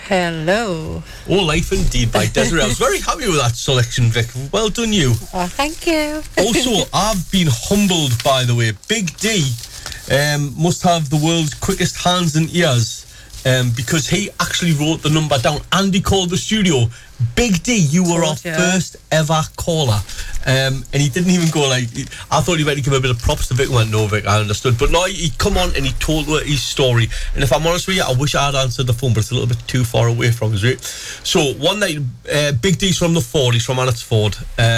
Hello. Oh, Life Indeed by Desiree. I was very happy with that selection, Vic. Well done, you. Oh, thank you. Also, I've been humbled, by the way. Big D must have the world's quickest hands and ears because he actually wrote the number down and he called the studio. Big D, you were our first ever caller. And he didn't even go like, I thought he meant to give a bit of props to Vic. Went, no, Vic, I understood. But no, he come on and he told her his story. And if I'm honest with you, I wish I had answered the phone, but it's a little bit too far away from us, right? So one night, Big D's from the Ford. He's from Annatsford.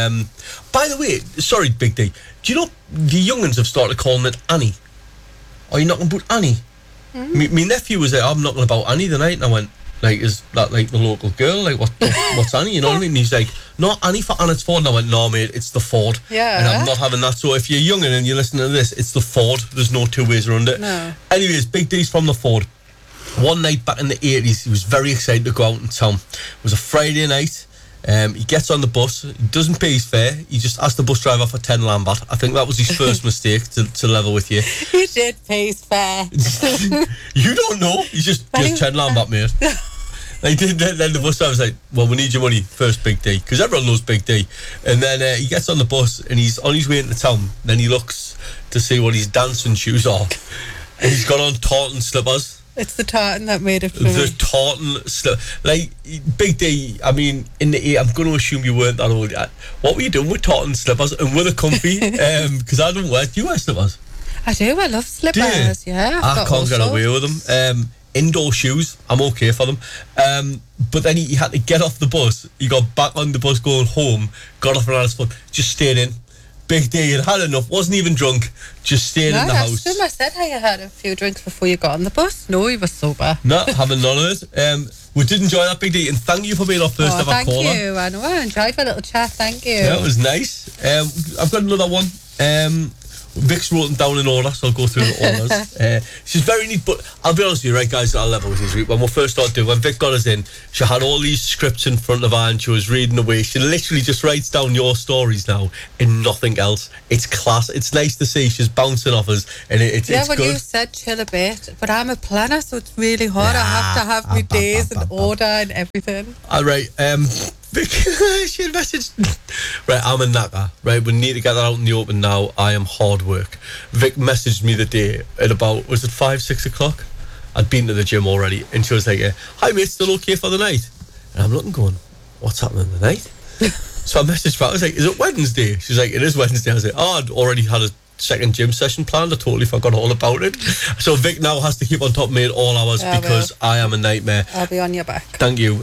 By the way, sorry, Big D, do you know the young'uns have started calling it Annie? Are you knocking about Annie? Mm-hmm. My nephew was there, I'm knocking about Annie the night, and I went, like, is that like the local girl? Like, what's Annie? You know what I mean? And he's like, no, Annie for Annatsford. And I went, no, mate, it's the Ford. Yeah. And I'm not having that. So if you're young'un and you're listening to this, it's the Ford. There's no two ways around it. No. Anyways, Big D's from the Ford. One night back in the 80s, he was very excited to go out in town. It was a Friday night. He gets on the bus. He doesn't pay his fare. He just asked the bus driver for 10 Lambert. I think that was his first mistake, to level with you. He did pay his fare. You don't know. He's just 10 Lambert, mate. Like, then the bus driver's like, well, we need your money first, Big D, because everyone knows Big D. And then he gets on the bus and he's on his way into town. Then he looks to see what his dancing shoes are. And he's got on tartan slippers. It's the tartan that made it for me. The tartan slipper. Like, Big D, I mean, in the I'm going to assume you weren't that old yet. What were you doing with tartan slippers and were they comfy? Because I don't wear. Do you wear slippers? I do. I love slippers. Yeah. I can't get away with them. Indoor shoes, I'm okay for them. But then he had to get off the bus. He got back on the bus going home, got off around his foot, just stayed in. Big D had enough, wasn't even drunk, just stayed in the house. I said how you had a few drinks before you got on the bus. No, he was sober. No, having none of it. We did enjoy that, Big D, and thank you for being our first ever caller. Thank you. I know, I enjoyed my little chat, thank you. Yeah, it was nice. I've got another one. Vic's wrote them down in order, so I'll go through the orders. She's very neat, but I'll be honest with you, right, guys, at our level with you, when we first started doing, when Vic got us in, she had all these scripts in front of her and she was reading away. She literally just writes down your stories now and nothing else. It's class. It's nice to see she's bouncing off us, and it's good. You said chill a bit, but I'm a planner, so it's really hard. I have to have my days in order and everything. All right, Vic, she messaged. Right, I'm a knacker. Right, we need to get that out in the open now. I am hard work. Vic messaged me the day at about, was it 5-6 o'clock? I'd been to the gym already, and she was like, hi mate, still okay for the night? And I'm looking going, what's happening tonight? So I messaged back, I was like, is it Wednesday? She's like, it is Wednesday. I was like, I'd already had a second gym session planned. I totally forgot all about it. So Vic now has to keep on top of me at all hours because I am a nightmare. I'll be on your back. Thank you.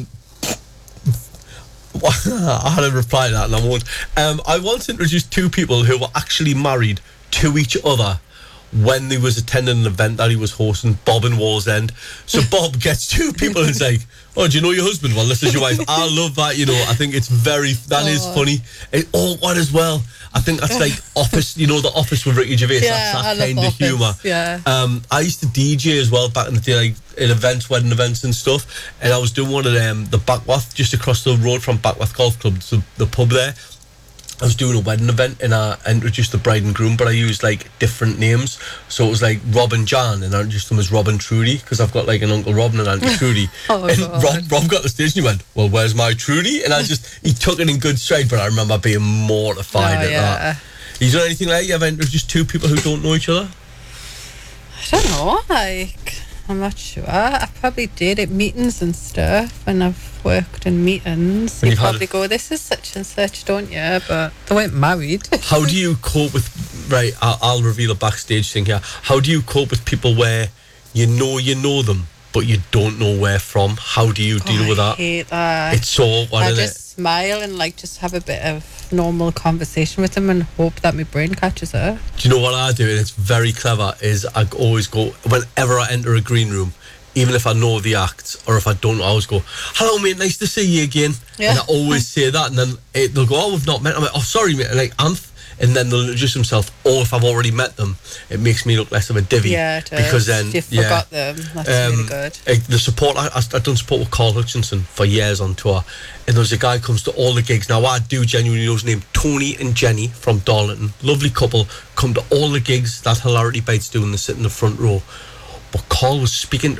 I had a reply to that and I won't. I want to introduce two people who were actually married to each other when they was attending an event that he was hosting, Bob in Wallsend. So Bob gets two people and it's like, oh, do you know your husband? Well, this is your wife. I love that, you know. I think it's that is funny. What as well? I think that's like Office, you know, The Office with Ricky Gervais. Yeah, that's that kind of humour. Yeah. I used to DJ as well back in the day, like in events, wedding events and stuff. And I was doing one of them, the Backwath, just across the road from Backwath Golf Club, so the pub there. I was doing a wedding event and I introduced the bride and groom, but I used like different names. So it was like Rob and Jan, and I introduced them as Rob and Trudy because I've got like an Uncle Rob and an Auntie Trudy. And Rob got the stage and he went, well, where's my Trudy? And he took it in good stride, but I remember being mortified at that. You done anything like that? You ever introduced two people who don't know each other? I don't know, I'm not sure. I probably did at meetings and stuff, and I've worked in meetings. You probably go, this is such and such, don't you? But they weren't married. How do you cope with, right, I'll reveal a backstage thing here. How do you cope with people where you know them, but you don't know where from? How do you deal with that? I hate that. It's so awkward, isn't it? I just smile and just have a bit of normal conversation with them and hope that my brain catches up. Do you know what I do? And it's very clever, is I always go, whenever I enter a green room, even if I know the act or if I don't, I always go, hello mate, nice to see you again. Yeah. And I always say that, and then they'll go, oh, we've not met. I'm like, oh, sorry mate, like, and then they'll introduce themselves, or if I've already met them, it makes me look less of a divvy. Yeah, it does. Because then you forgot them. That's really good. The support, I've done support with Carl Hutchinson for years on tour, and there's a guy who comes to all the gigs. Now I do genuinely know his name, Tony and Jenny from Darlington, lovely couple, come to all the gigs that Hilarity Bites do, and they sit in the front row. But Carl was speaking to him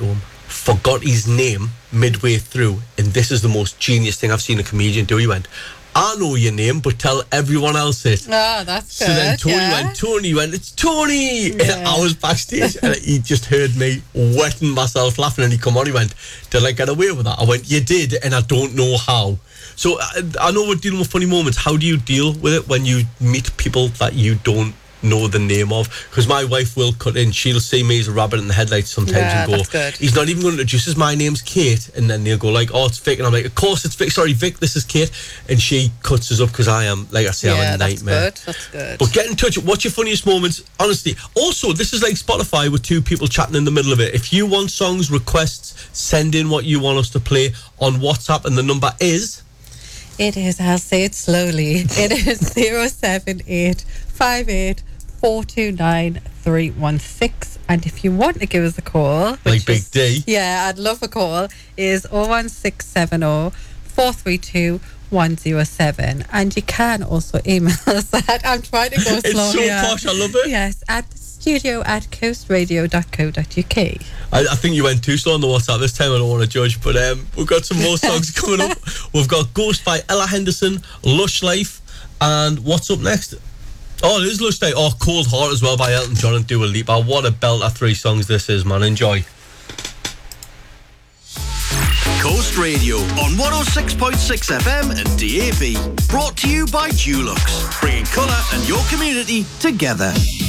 forgot his name midway through, and this is the most genius thing I've seen a comedian do. He went, I know your name, but tell everyone else it. Oh, that's good. So then Tony went, it's Tony! Yeah. And I was backstage, and he just heard me wetting myself laughing, and he come on, he went, did I get away with that? I went, you did, and I don't know how. So I know we're dealing with funny moments. How do you deal with it when you meet people that you don't know the name of? Because my wife will cut in, she'll see me as a rabbit in the headlights sometimes and go, he's not even going to introduce us, my name's Kate, and then they'll go like, oh, it's Vic, and I'm like, of course it's Vic, sorry Vic, this is Kate, and she cuts us up because I am, like I say, I'm a nightmare. That's good. But get in touch. What's your funniest moments? Honestly. Also, this is like Spotify with two people chatting in the middle of it. If you want songs, requests, send in what you want us to play on WhatsApp, and the number is... It is, I'll say it slowly. It is 07858 and if you want to give us a call, like Big D, I'd love a call, is 01670 432 107, and you can also email us at, I'm trying to go slow. It's so posh, I love it. Yes, at studio@coastradio.co.uk. I think you went too slow on the WhatsApp this time. I don't want to judge, but we've got some more songs coming up. We've got Ghost by Ella Henderson, Lush Life, and what's up next? Oh, it is Lush Life. Oh, Cold Heart as well by Elton John and Dua Lipa. What a belter 3 songs this is, man. Enjoy. Coast Radio on 106.6 FM and DAB. Brought to you by Dulux, bringing colour and your community together.